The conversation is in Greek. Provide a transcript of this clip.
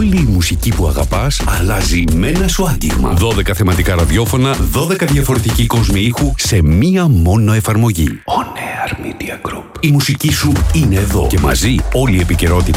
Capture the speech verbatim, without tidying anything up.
Όλη η μουσική που αγαπάς αλλάζει με ένα σου άγγιγμα. δώδεκα θεματικά ραδιόφωνα, δώδεκα διαφορετικοί κόσμοι ήχου σε μία μόνο εφαρμογή. On Air Media Group. Η μουσική σου είναι εδώ και μαζί όλη η επικαιρότητα